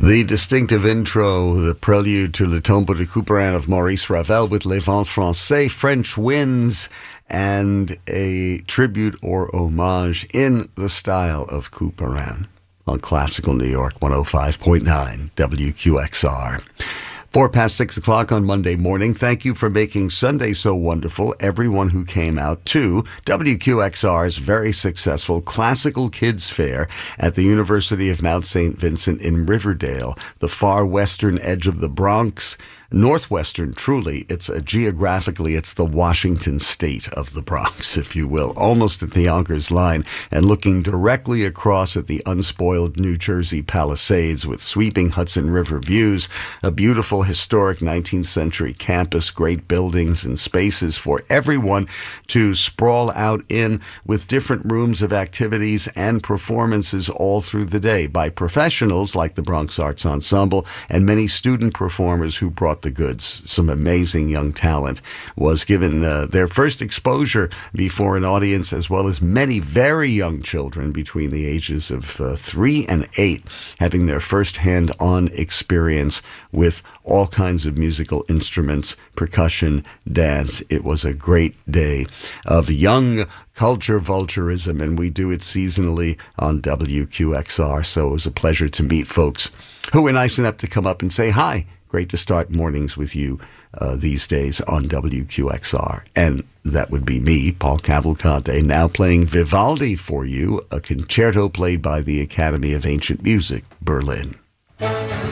The distinctive intro, the prelude to Le Tombeau de Couperin of Maurice Ravel with Les Vents Français, French winds, and a tribute or homage in the style of Couperin on Classical New York 105.9 WQXR. 6:04 on Monday morning. Thank you for making Sunday so wonderful, everyone who came out to WQXR's very successful Classical Kids Fair at the University of Mount St. Vincent in Riverdale, the far western edge of the Bronx. Northwestern, truly. Geographically, it's the Washington state of the Bronx, if you will, almost at the Yonkers line, and looking directly across at the unspoiled New Jersey Palisades with sweeping Hudson River views, a beautiful historic 19th century campus, great buildings and spaces for everyone to sprawl out in, with different rooms of activities and performances all through the day by professionals like the Bronx Arts Ensemble and many student performers who brought the goods. Some amazing young talent was given their first exposure before an audience, as well as many very young children between the ages of 3 and 8 having their first hand-on experience with all kinds of musical instruments, percussion, dance. It was a great day of young culture vulturism, and we do it seasonally on WQXR, so it was a pleasure to meet folks who were nice enough to come up and say hi. Great to start mornings with you these days on WQXR. And that would be me, Paul Cavalcante, now playing Vivaldi for you, a concerto played by the Academy of Ancient Music, Berlin.